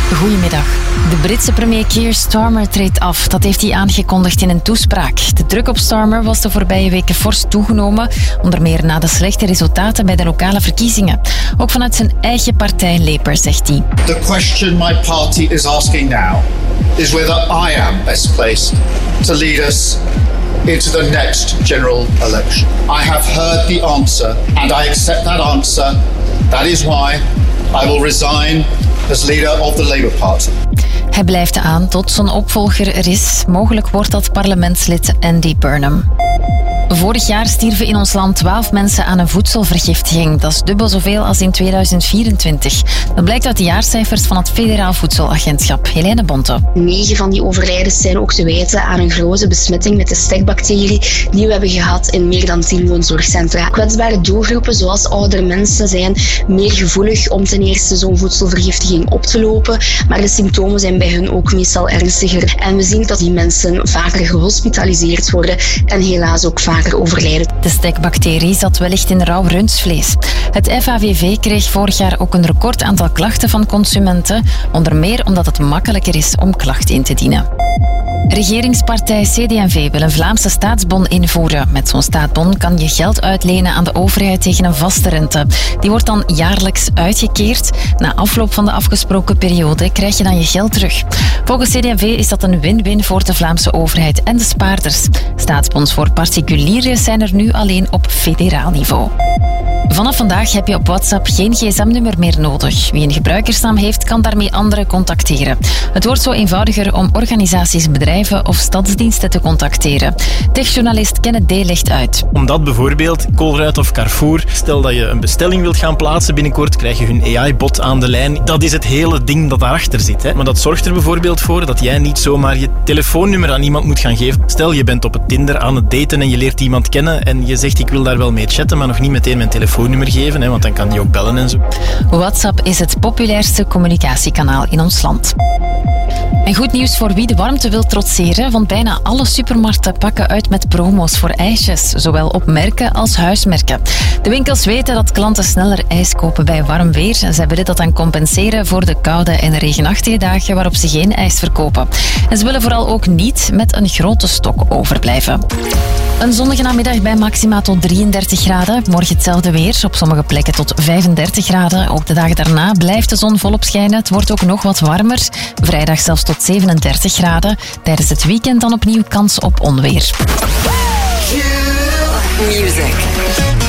Goedemiddag. De Britse premier Keir Starmer treedt af. Dat heeft hij aangekondigd in een toespraak. De druk op Starmer was de voorbije weken fors toegenomen, onder meer na de slechte resultaten bij de lokale verkiezingen. Ook vanuit zijn eigen partij Labour, zegt hij. The question my party is asking now is whether I am best placed to lead us into the next general election. I have heard the answer and I accept that answer. That is why I will resign as leader of the Labour Party. Hij blijft aan tot zijn opvolger er is. Mogelijk wordt dat parlementslid Andy Burnham. Vorig jaar stierven in ons land 12 mensen aan een voedselvergiftiging. Dat is dubbel zoveel als in 2024. Dat blijkt uit de jaarcijfers van het Federaal Voedselagentschap. Helene Bonte. 9 van die overlijdens zijn ook te wijten aan een grote besmetting met de stekbacterie die we hebben gehad in meer dan 10 woonzorgcentra. Kwetsbare doelgroepen zoals oudere mensen zijn meer gevoelig om ten eerste zo'n voedselvergiftiging op te lopen, maar de symptomen zijn bij hun ook meestal ernstiger. En we zien dat die mensen vaker gehospitaliseerd worden en helaas ook vaker overlijden. De stekbacterie zat wellicht in rauw rundvlees. Het FAVV kreeg vorig jaar ook een record aantal klachten van consumenten, onder meer omdat het makkelijker is om klachten in te dienen. Regeringspartij CD&V wil een Vlaamse staatsbon invoeren. Met zo'n staatsbon kan je geld uitlenen aan de overheid tegen een vaste rente. Die wordt dan jaarlijks uitgekeerd. Na afloop van de afgesproken periode krijg je dan je geld terug. Volgens CD&V is dat een win-win voor de Vlaamse overheid en de spaarders. Staatsbons voor particulieren zijn er nu alleen op federaal niveau. Vanaf vandaag heb je op WhatsApp geen gsm-nummer meer nodig. Wie een gebruikersnaam heeft, kan daarmee anderen contacteren. Het wordt zo eenvoudiger om organisaties, bedrijven of stadsdiensten te contacteren. Techjournalist Kenneth D. legt uit. Omdat bijvoorbeeld Colruyt of Carrefour, stel dat je een bestelling wilt gaan plaatsen binnenkort, krijg je hun AI-bot aan de lijn. Dat is het hele ding dat daarachter zit. Hè. Maar dat zorgt er bijvoorbeeld voor dat jij niet zomaar je telefoonnummer aan iemand moet gaan geven. Stel, je bent op het Tinder aan het daten en je leert iemand kennen en je zegt ik wil daar wel mee chatten, maar nog niet meteen mijn telefoonnummer geven, hè, want dan kan die ook bellen en zo. WhatsApp is het populairste communicatiekanaal in ons land. En goed nieuws voor wie de warmte wil trotseren, want bijna alle supermarkten pakken uit met promo's voor ijsjes, zowel op merken als huismerken. De winkels weten dat klanten sneller ijs kopen bij warm weer. Zij willen dat dan compenseren voor de koude en regenachtige dagen waarop ze geen ijs verkopen. En ze willen vooral ook niet met een grote stok overblijven. Een zonnige namiddag bij maxima tot 33 graden. Morgen hetzelfde weer, op sommige plekken tot 35 graden. Ook de dagen daarna blijft de zon volop schijnen. Het wordt ook nog wat warmer. Vrijdag zelfs tot 37 graden. Tijdens het weekend dan opnieuw kans op onweer. Music.